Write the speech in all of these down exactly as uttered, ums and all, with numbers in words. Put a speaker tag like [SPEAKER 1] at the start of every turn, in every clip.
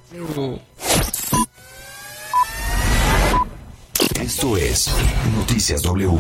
[SPEAKER 1] Esto es Noticias W.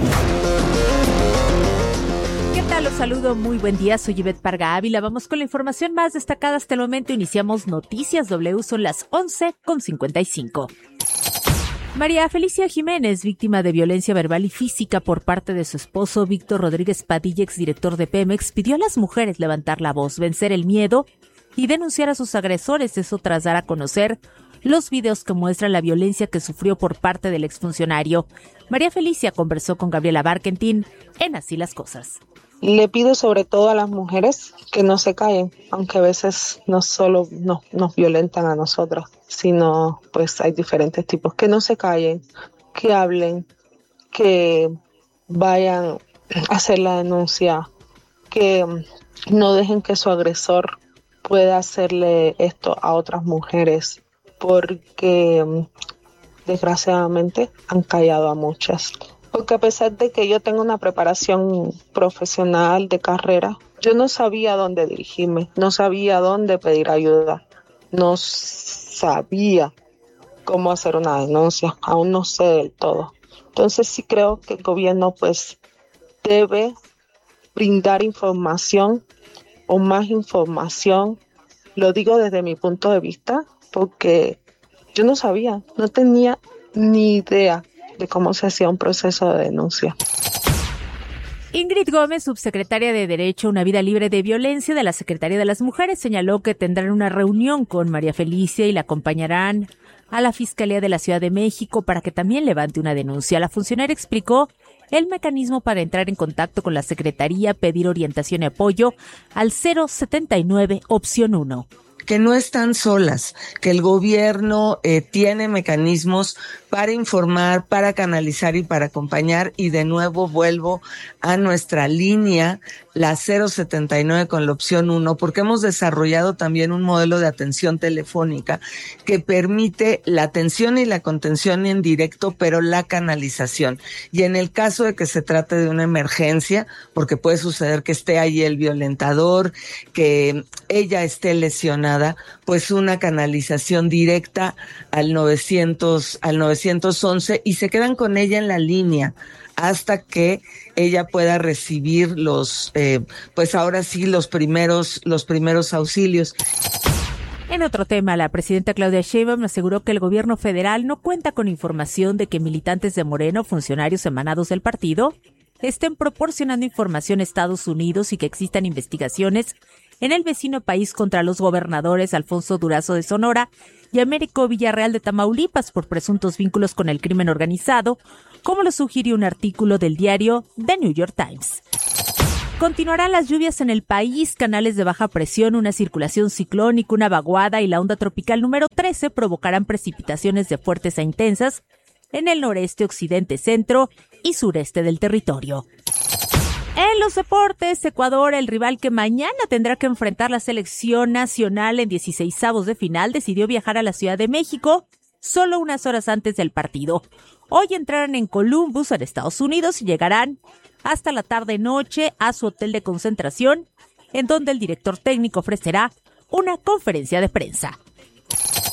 [SPEAKER 2] ¿Qué tal? Los saludo, muy buen día, soy Ivette Parga Ávila. Vamos con la información más destacada hasta el momento. Iniciamos Noticias W, son las once con cincuenta y cinco. María Felicia Jiménez, víctima de violencia verbal y física por parte de su esposo Víctor Rodríguez Padilla, exdirector de Pemex, pidió a las mujeres levantar la voz, vencer el miedo y denunciar a sus agresores. Eso tras dar a conocer los videos que muestran la violencia que sufrió por parte del exfuncionario. María Felicia conversó con Gabriela Barkentin en Así las Cosas.
[SPEAKER 3] Le pido sobre todo a las mujeres que no se callen, aunque a veces no solo nos, nos violentan a nosotras, sino pues hay diferentes tipos, que no se callen, que hablen, que vayan a hacer la denuncia, que no dejen que su agresor pueda hacerle esto a otras mujeres, porque desgraciadamente han callado a muchas. Porque a pesar de que yo tengo una preparación profesional de carrera, yo no sabía dónde dirigirme, no sabía dónde pedir ayuda, no sabía cómo hacer una denuncia, aún no sé del todo. Entonces sí creo que el gobierno pues debe brindar información o más información. Lo digo desde mi punto de vista porque yo no sabía, no tenía ni idea de cómo se hacía un proceso de denuncia.
[SPEAKER 2] Ingrid Gómez, subsecretaria de Derecho a una Vida Libre de Violencia de la Secretaría de las Mujeres, señaló que tendrán una reunión con María Felicia y la acompañarán a la Fiscalía de la Ciudad de México para que también levante una denuncia. La funcionaria explicó el mecanismo para entrar en contacto con la Secretaría, pedir orientación y apoyo al cero setenta y nueve opción uno.
[SPEAKER 4] Que no están solas, que el gobierno eh, tiene mecanismos para informar, para canalizar y para acompañar. Y de nuevo vuelvo a nuestra línea, la cero setenta y nueve con la opción uno, porque hemos desarrollado también un modelo de atención telefónica que permite la atención y la contención en directo, pero la canalización. Y en el caso de que se trate de una emergencia, porque puede suceder que esté ahí el violentador, que ella esté lesionada, pues una canalización directa al novecientos, al novecientos once, y se quedan con ella en la línea hasta que ella pueda recibir los, eh, pues ahora sí, los primeros, los primeros auxilios.
[SPEAKER 2] En otro tema, la presidenta Claudia Sheinbaum aseguró que el gobierno federal no cuenta con información de que militantes de Morena o funcionarios emanados del partido estén proporcionando información a Estados Unidos y que existan investigaciones en el vecino país contra los gobernadores Alfonso Durazo de Sonora y Américo Villarreal de Tamaulipas por presuntos vínculos con el crimen organizado, como lo sugirió un artículo del diario The New York Times. Continuarán las lluvias en el país, canales de baja presión, una circulación ciclónica, una vaguada y la onda tropical número trece provocarán precipitaciones de fuertes a intensas en el noreste, occidente, centro y sureste del territorio. En los deportes, Ecuador, el rival que mañana tendrá que enfrentar la selección nacional en dieciseisavos de final, decidió viajar a la Ciudad de México solo unas horas antes del partido. Hoy entrarán en Columbus, en Estados Unidos, y llegarán hasta la tarde-noche a su hotel de concentración, en donde el director técnico ofrecerá una conferencia de prensa.